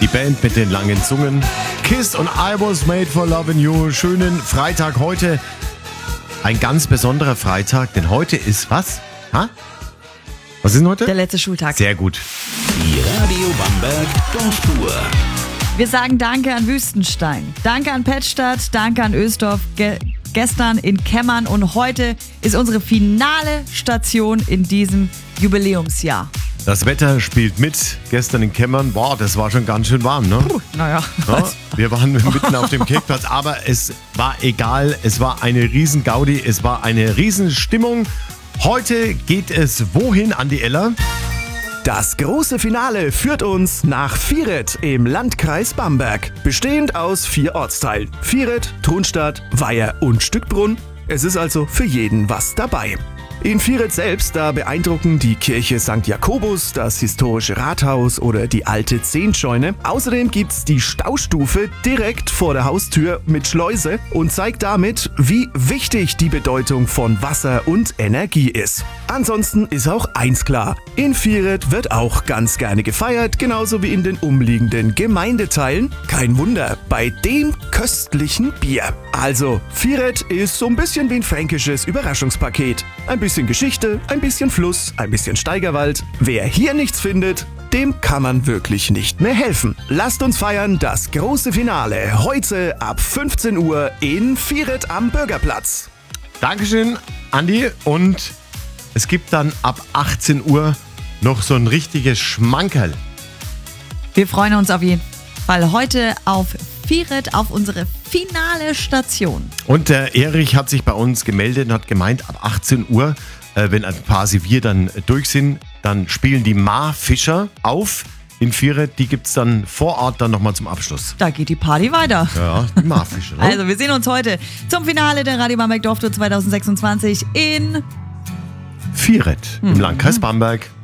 Band mit den langen Zungen. Kiss und I Was Made for Loving You. Schönen Freitag heute. Ein ganz besonderer Freitag, denn heute ist was? Was ist denn heute? Der letzte Schultag. Sehr gut. Die Radio Bamberg Dorftour. Wir sagen Danke an Wüstenstein, Danke an Pettstadt, Danke an Oesdorf, gestern in Kemmern und heute ist unsere finale Station in diesem Jubiläumsjahr. Das Wetter spielt mit. Gestern in Kemmern, boah, das war schon ganz schön warm, ne? Naja. Ja, wir waren mitten auf dem Kirchplatz, aber es war egal. Es war eine riesen Gaudi, es war eine riesen Stimmung. Heute geht es wohin, Andi Eller? Das große Finale führt uns nach Vieret im Landkreis Bamberg. Bestehend aus 4 Ortsteilen. Vieret, Thunstadt, Weiher und Stückbrunn. Es ist also für jeden was dabei. In Vieret selbst, da beeindrucken die Kirche St. Jakobus, das historische Rathaus oder die alte Zehntscheune. Außerdem gibt's die Staustufe direkt vor der Haustür mit Schleuse und zeigt damit, wie wichtig die Bedeutung von Wasser und Energie ist. Ansonsten ist auch eins klar, in Vieret wird auch ganz gerne gefeiert, genauso wie in den umliegenden Gemeindeteilen. Kein Wunder, bei dem köstlichen Bier. Also, Vieret ist so ein bisschen wie ein fränkisches Überraschungspaket. Ein bisschen Geschichte, ein bisschen Fluss, ein bisschen Steigerwald. Wer hier nichts findet, dem kann man wirklich nicht mehr helfen. Lasst uns feiern das große Finale heute ab 15 Uhr in Vieret am Bürgerplatz. Dankeschön, Andi. Und es gibt dann ab 18 Uhr noch so ein richtiges Schmankerl. Wir freuen uns auf jeden Fall heute auf Vieret, auf unsere finale Station. Und der Erich hat sich bei uns gemeldet und hat gemeint, ab 18 Uhr, wenn quasi wir dann durch sind, dann spielen die Ma-Fischer auf in Vieret. Die gibt es dann vor Ort dann nochmal zum Abschluss. Da geht die Party weiter. Ja, die Ma-Fischer. Ne? Also wir sehen uns heute zum Finale der Radio Bamberg Dorftour 2026 in Vieret im Landkreis Bamberg.